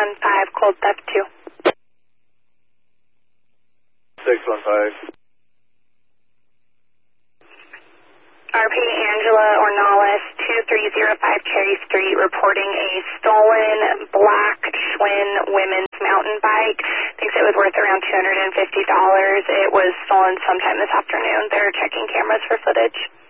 cold theft 2. 615. RP Angela Ornalis, 2305 Cherry Street, reporting a stolen black Schwinn women's mountain bike. Thinks it was worth around $250. It was stolen sometime this afternoon. They're checking cameras for footage.